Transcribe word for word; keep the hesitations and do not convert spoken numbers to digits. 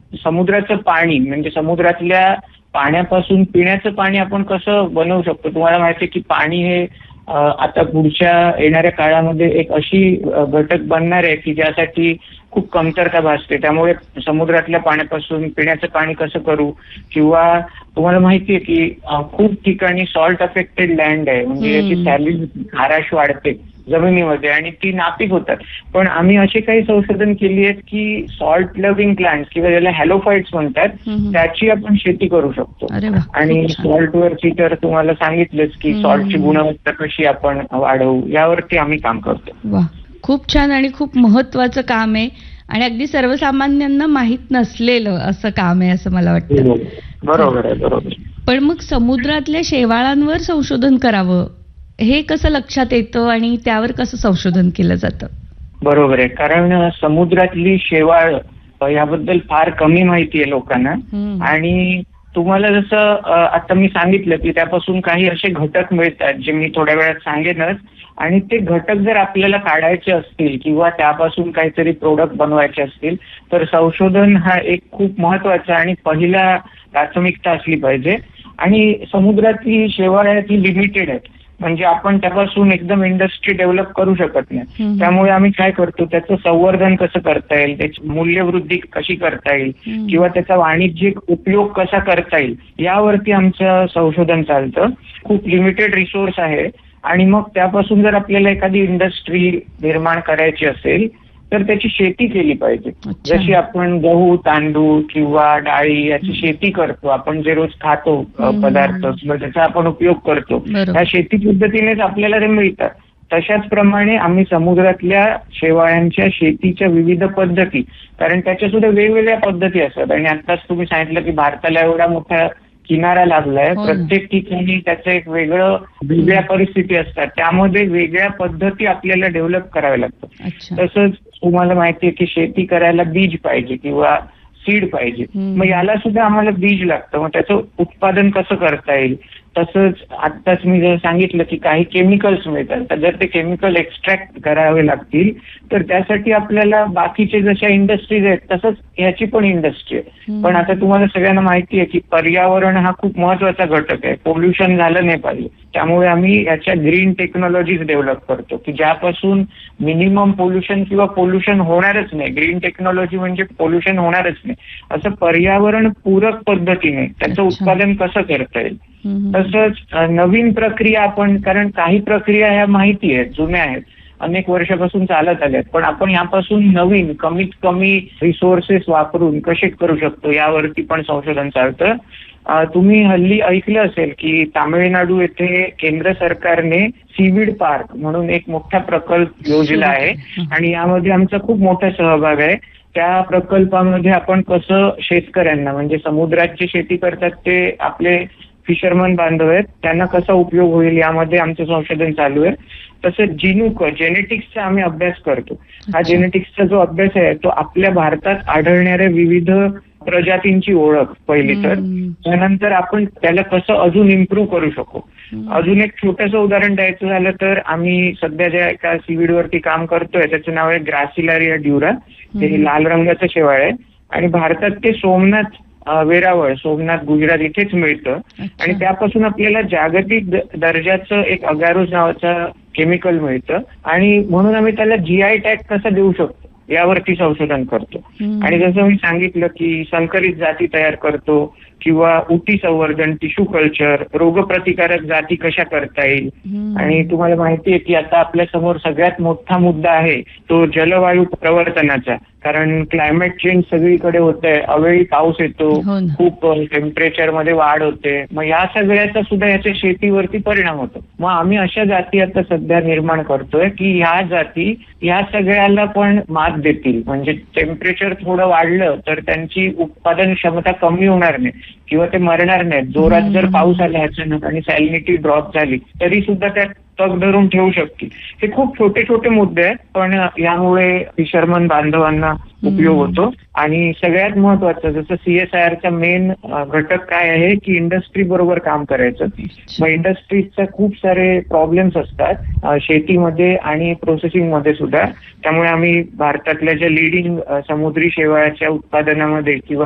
समुद्राचं पाणी म्हणजे समुद्रातल्या पाण्यापासून पिण्याचं पाणी आपण कसं बनवू शकतो. तुम्हाला माहिती आहे की पाणी हे आता पुढच्या येणाऱ्या काळामध्ये एक अशी घटक बनणार आहे की ज्यासाठी खूप कमतरता भासते. त्यामुळे समुद्रातल्या पाण्यापासून पिण्याचं पाणी कसं करू, किंवा तुम्हाला माहिती आहे की खूप ठिकाणी सॉल्ट अफेक्टेड लँड आहे, म्हणजे याची सॅलिड खाराश वाढते जमिनीमध्ये आणि ती नापीक होतात. पण आम्ही अशी काही संशोधन केली आहेत की सॉल्ट लव्हिंग प्लांट्स किंवा ज्याला हॅलोफाइट्स म्हणतात त्याची आपण शेती करू शकतो. आणि सॉल्ट वरची तर तुम्हाला सांगितलंच की सॉल्टची गुणवत्ता कशी आपण वाढवू यावरती आम्ही काम करतो. खूप छान आणि खूप महत्वाचं काम आहे आणि अगदी सर्वसामान्यांना माहित नसलेलं असं काम आहे असं मला वाटतं. बरोबर आहे, बरोबर. पण मग समुद्रातल्या शेवाळांवर संशोधन करावं हे कसं लक्षात येतं आणि त्यावर कसं संशोधन केलं जातं? बरोबर आहे, कारण समुद्रातली शेवाळ याबद्दल फार कमी माहिती आहे लोकांना. आणि तुम्हाला जसं आता मी सांगितलं की त्यापासून काही असे घटक मिळतात जे मी थोड्या वेळात सांगेनच. आणि ते घटक जर आपल्याला काढायचे असतील किंवा त्यापासून काहीतरी प्रोडक्ट बनवायचे असतील तर संशोधन हा एक खूप महत्वाचा आणि पहिला प्राथमिकता असली पाहिजे. आणि समुद्रातली शेवाळ आहे ती लिमिटेड आहे, म्हणजे आपण त्यापासून एकदम इंडस्ट्री डेव्हलप करू शकत नाही. त्यामुळे आम्ही काय करतो, त्याचं संवर्धन कसं करता येईल, त्याची मूल्यवृद्धी कशी करता येईल किंवा त्याचा वाणिज्यिक उपयोग कसा करता येईल यावरती आमचं संशोधन चालतं. खूप लिमिटेड रिसोर्स आहे आणि मग त्यापासून जर आपल्याला एखादी इंडस्ट्री निर्माण करायची असेल तर त्याची शेती केली पाहिजे. जशी आपण गहू, तांदूळ किंवा डाळी याची शेती करतो, आपण जे रोज खातो पदार्थ त्याचा आपण उपयोग करतो, त्या शेती पद्धतीनेच आपल्याला ते मिळतात. तशाच प्रमाणे आम्ही समुद्रातल्या शेवाळ्यांच्या शेतीच्या विविध पद्धती, कारण त्याच्या सुद्धा वेगवेगळ्या पद्धती असतात. आणि आताच तुम्ही सांगितलं की भारताला एवढा मोठा किनारा लागलाय, प्रत्येक ठिकाणी त्याचं एक वेगळं वेगळ्या परिस्थिती असतात, त्यामध्ये वेगळ्या पद्धती आपल्याला डेव्हलप कराव्या लागतात. तसंच तुम्हाला माहितीये की शेती करायला बीज पाहिजे किंवा सीड पाहिजे, मग याला सुद्धा आम्हाला बीज लागतं. मग त्याचं उत्पादन कसं करता येईल. तसंच आत्ताच मी जर सांगितलं की काही केमिकल्स मिळतात, तर जर ते केमिकल एक्स्ट्रॅक्ट करावे लागतील तर त्यासाठी आपल्याला बाकीचे जशा इंडस्ट्रीज आहेत तसंच ह्याची पण इंडस्ट्री आहे. पण आता तुम्हाला सगळ्यांना माहिती आहे की पर्यावरण हा खूप महत्वाचा घटक आहे, पोल्युशन झालं नाही पाहिजे. त्यामुळे आम्ही याच्या ग्रीन टेक्नॉलॉजीज डेव्हलप करतो की ज्यापासून मिनिमम पोल्युशन किंवा पोल्युशन होणारच नाही. ग्रीन टेक्नॉलॉजी म्हणजे पोल्युशन होणारच नाही, असं पर्यावरण पूरक पद्धतीने त्याचं उत्पादन कसं करता येईल. तसंच नवीन प्रक्रिया आपण, कारण काही प्रक्रिया ह्या माहिती आहेत, जुन्या आहेत, अनेक वर्षापासून चालत आल्यात, पण आपण यापासून नवीन कमीत कमी रिसोर्सेस वापरून कसे करू शकतो यावरती पण संशोधन चालतं. तुम्ही हल्ली ऐकलं असेल की तामिळनाडू येथे केंद्र सरकारने सीवीड पार्क म्हणून एक मोठा प्रकल्प योजला आहे आणि यामध्ये आमचा खूप मोठा सहभाग आहे. त्या प्रकल्पामध्ये आपण कसं शेतकऱ्यांना, म्हणजे समुद्रात जे शेती करतात ते आपले फिशरमन बांधव आहेत, त्यांना कसा उपयोग होईल यामध्ये आमचं संशोधन चालू आहे. तसंच जिनुक जेनेटिक्सचा आम्ही अभ्यास करतो. हा जेनेटिक्सचा जो अभ्यास आहे तो आपल्या भारतात आढळणाऱ्या विविध प्रजातींची ओळख पहिली, तर त्यानंतर आपण त्याला कसं अजून इम्प्रूव्ह करू शकू. अजून एक छोटंसं उदाहरण द्यायचं झालं तर आम्ही सध्या ज्या एका सीवीड वरती काम करतोय त्याचं नाव आहे ग्रासिलारिया ड्युरा. ते लाल रंगाचं शेवाळ आहे आणि भारतात ते सोमनाथ वेरावळ, सोमनाथ गुजरात इथेच मिळतं आणि त्यापासून आपल्याला जागतिक दर्जाचं एक अगॅरोस नावाचं केमिकल मिळतं आणि म्हणून आम्ही त्याला जीआय टॅग कसा देऊ शकतो यावरती संशोधन करतो. आणि जसं मी सांगितलं की संकरित जाती तयार करतो किंवा उटी संवर्धन, टिश्यू कल्चर, रोगप्रतिकारक जाती कशा करता येईल. आणि तुम्हाला माहिती आहे की आता आपल्या समोर सगळ्यात मोठा मुद्दा आहे तो जलवायू परिवर्तनाचा, कारण क्लायमेट चेंज सगळीकडे होतंय, अवेळी पाऊस येतो, खूप टेम्परेचर मध्ये वाढ होते, मग या सगळ्याचा सुद्धा याच्या शेतीवरती परिणाम होतो. मग आम्ही अशा जाती आता सध्या निर्माण करतोय की ह्या जाती ह्या सगळ्याला पण मात देतील, म्हणजे टेम्परेचर थोडं वाढलं तर त्यांची उत्पादन क्षमता कमी होणार नाही किंवा ते मरणार नाहीत. जोरात जर पाऊस आला अचानक आणि सॅलिनिटी ड्रॉप झाली तरी सुद्धा त्या तग धरून ठेवू शकतील. हे खूप छोटे छोटे मुद्दे आहेत, पण यामुळे फिशरमन बांधवांना उपयोग होतो. आणि सगळ्यात महत्वाचं, जसं सीएसआयआरचा मेन घटक काय आहे की इंडस्ट्री बरोबर काम करायचं. मग इंडस्ट्रीजचा खूप सारे प्रॉब्लेम्स असतात शेतीमध्ये आणि प्रोसेसिंग मध्ये सुद्धा. त्यामुळे आम्ही भारतातल्या ज्या लिडिंग समुद्री शेवाळाच्या उत्पादनामध्ये किंवा